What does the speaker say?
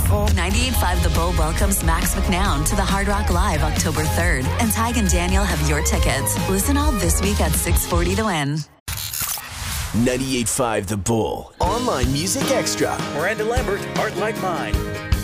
98.5 The Bull welcomes Max McNown to the Hard Rock Live October 3rd. And Tig and Daniel have your tickets. Listen all this week at 6:40 to win. 98.5 The Bull. Online Music Extra. Miranda Lambert, Heart Like Mine.